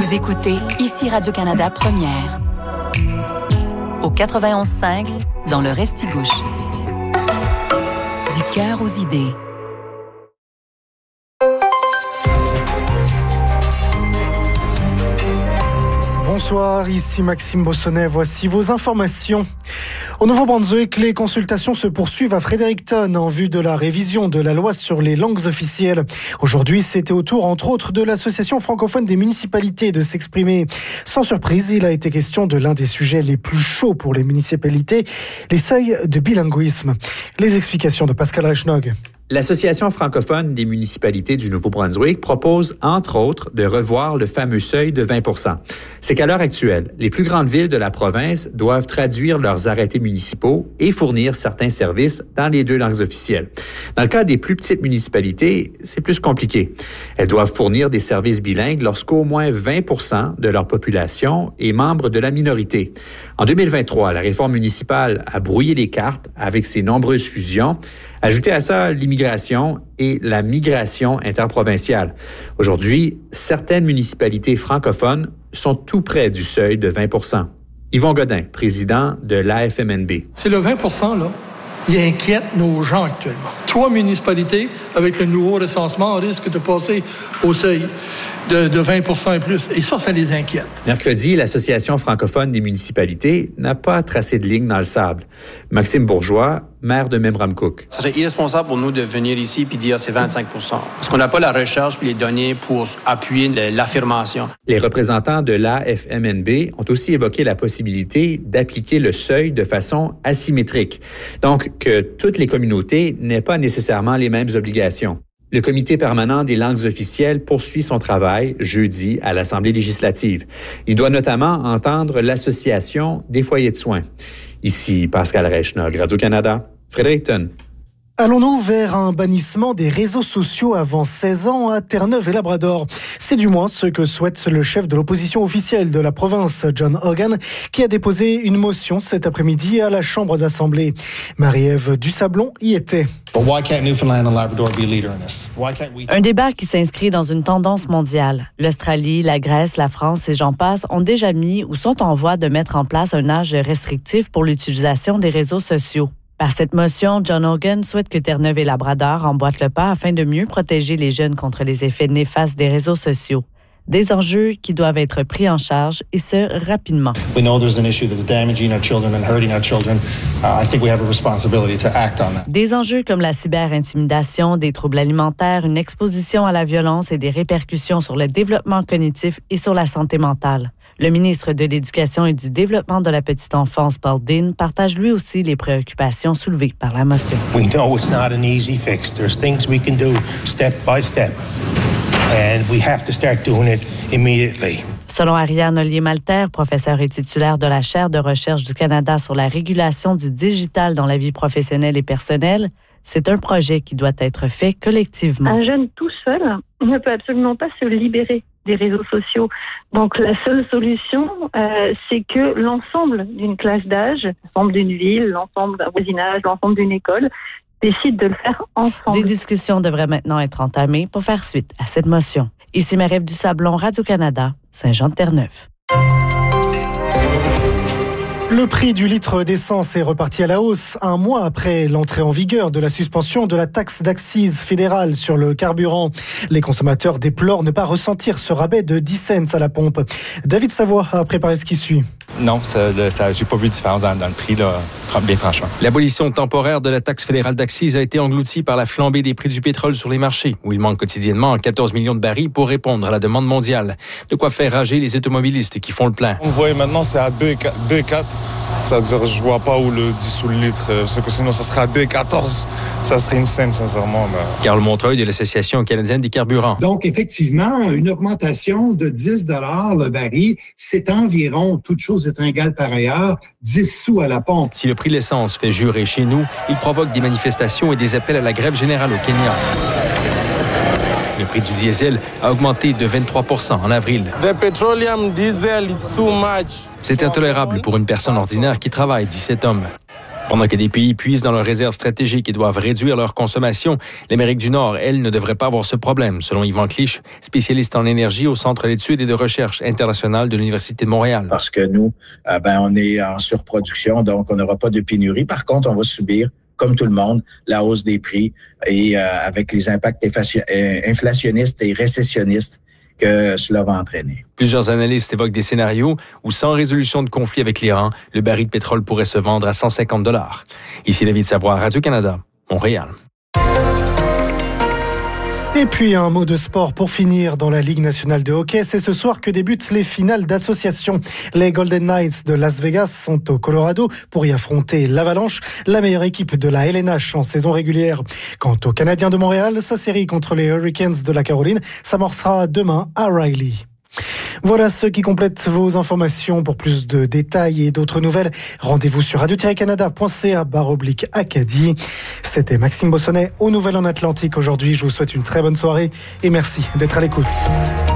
Vous écoutez ici Radio-Canada Première. Au 91.5, dans le Restigouche. Du cœur aux idées. Bonsoir, ici Maxime Bossonnet. Voici vos informations. Au Nouveau-Brunswick, les consultations se poursuivent à Fredericton en vue de la révision de la loi sur les langues officielles. Aujourd'hui, c'était au tour, entre autres, de l'Association francophone des municipalités de s'exprimer. Sans surprise, il a été question de l'un des sujets les plus chauds pour les municipalités, les seuils de bilinguisme. Les explications de Pascal Reichnog. L'Association francophone des municipalités du Nouveau-Brunswick propose, entre autres, de revoir le fameux seuil de 20 %. C'est qu'à l'heure actuelle, les plus grandes villes de la province doivent traduire leurs arrêtés municipaux et fournir certains services dans les deux langues officielles. Dans le cas des plus petites municipalités, c'est plus compliqué. Elles doivent fournir des services bilingues lorsqu'au moins 20 % de leur population est membre de la minorité. En 2023, la réforme municipale a brouillé les cartes avec ses nombreuses fusions. Ajoutez à ça l'immigration et la migration interprovinciale. Aujourd'hui, certaines municipalités francophones sont tout près du seuil de 20 %. Yvon Godin, président de l'AFMNB. C'est le 20 % là. Il inquiète nos gens actuellement. 3 municipalités, avec le nouveau recensement, risquent de passer au seuil de 20 % et plus. Et ça les inquiète. Mercredi, l'Association francophone des municipalités n'a pas tracé de ligne dans le sable. Maxime Bourgeois, maire de Memramcook. Ça serait irresponsable pour nous de venir ici et dire c'est 25 % parce qu'on n'a pas la recherche et les données pour appuyer l'affirmation. Les représentants de l'AFMNB ont aussi évoqué la possibilité d'appliquer le seuil de façon asymétrique. Donc, que toutes les communautés n'aient pas nécessairement les mêmes obligations. Le Comité permanent des langues officielles poursuit son travail jeudi à l'Assemblée législative. Il doit notamment entendre l'Association des foyers de soins. Ici Pascal Reichnog, Radio-Canada, Fredericton. Allons-nous vers un bannissement des réseaux sociaux avant 16 ans à Terre-Neuve et Labrador? C'est du moins ce que souhaite le chef de l'opposition officielle de la province, John Hogan, qui a déposé une motion cet après-midi à la Chambre d'Assemblée. Marie-Ève Dusablon y était. Un débat qui s'inscrit dans une tendance mondiale. L'Australie, la Grèce, la France et j'en passe ont déjà mis ou sont en voie de mettre en place un âge restrictif pour l'utilisation des réseaux sociaux. Par cette motion, John Hogan souhaite que Terre-Neuve et Labrador emboîtent le pas afin de mieux protéger les jeunes contre les effets néfastes des réseaux sociaux. Des enjeux qui doivent être pris en charge, et ce, rapidement. We know there's an issue that's damaging our children and hurting our children. I think we have a responsibility to act on that. Des enjeux comme la cyberintimidation, des troubles alimentaires, une exposition à la violence et des répercussions sur le développement cognitif et sur la santé mentale. Le ministre de l'Éducation et du Développement de la petite enfance, Paul Dean, partage lui aussi les préoccupations soulevées par la motion. We know it's not an easy fix. There's things we can do step by step. And we have to start doing it immediately. Selon Ariane Ollier-Malter, professeure et titulaire de la chaire de recherche du Canada sur la régulation du digital dans la vie professionnelle et personnelle, c'est un projet qui doit être fait collectivement. Un jeune tout seul ne peut absolument pas se libérer des réseaux sociaux. Donc la seule solution, c'est que l'ensemble d'une classe d'âge, l'ensemble d'une ville, l'ensemble d'un voisinage, l'ensemble d'une école, décide de le faire ensemble. Des discussions devraient maintenant être entamées pour faire suite à cette motion. Ici Marie-Ève Dusablon, Radio-Canada, Saint-Jean-de-Terre-Neuve. Le prix du litre d'essence est reparti à la hausse un mois après l'entrée en vigueur de la suspension de la taxe d'accise fédérale sur le carburant. Les consommateurs déplorent ne pas ressentir ce rabais de 10 cents à la pompe. David Savoie a préparé ce qui suit. Non, j'ai pas vu de différence dans le prix, là, bien franchement. L'abolition temporaire de la taxe fédérale d'accise a été engloutie par la flambée des prix du pétrole sur les marchés, où il manque quotidiennement 14 millions de barils pour répondre à la demande mondiale. De quoi faire rager les automobilistes qui font le plein. Vous voyez maintenant, c'est à 2,4. C'est-à-dire, je vois pas où le 10 ou le litre, parce que sinon, ça serait à 2,14. Ça serait une scène, sincèrement. Mais... Carl Montreuil de l'Association canadienne des carburants. Donc, effectivement, une augmentation de 10 $ le baril, c'est environ, toutes choses étant égales par ailleurs, 10 sous à la pompe. Si le prix de l'essence fait jurer chez nous, il provoque des manifestations et des appels à la grève générale au Kenya. Le prix du diesel a augmenté de 23 % en avril. The petroleum diesel is too much. C'est intolérable pour une personne ordinaire qui travaille, dit cet homme. Pendant que des pays puisent dans leurs réserves stratégiques et doivent réduire leur consommation, l'Amérique du Nord, elle, ne devrait pas avoir ce problème, selon Yvan Clich, spécialiste en énergie au Centre d'études et de recherche internationale de l'Université de Montréal. Parce que nous, on est en surproduction, donc on n'aura pas de pénurie. Par contre, on va subir, comme tout le monde, la hausse des prix et avec les impacts inflationnistes et récessionnistes que cela va entraîner. Plusieurs analystes évoquent des scénarios où, sans résolution de conflit avec l'Iran, le baril de pétrole pourrait se vendre à 150 $. Ici David Savoie, Radio-Canada, Montréal. Et puis un mot de sport pour finir dans la Ligue nationale de hockey. C'est ce soir que débutent les finales d'association. Les Golden Knights de Las Vegas sont au Colorado pour y affronter l'Avalanche, la meilleure équipe de la LNH en saison régulière. Quant aux Canadiens de Montréal, sa série contre les Hurricanes de la Caroline s'amorcera demain à Riley. Voilà ce qui complète vos informations. Pour plus de détails et d'autres nouvelles, rendez-vous sur radio-canada.ca/Acadie. C'était Maxime Bossonnet aux Nouvelles en Atlantique aujourd'hui. Je vous souhaite une très bonne soirée et merci d'être à l'écoute.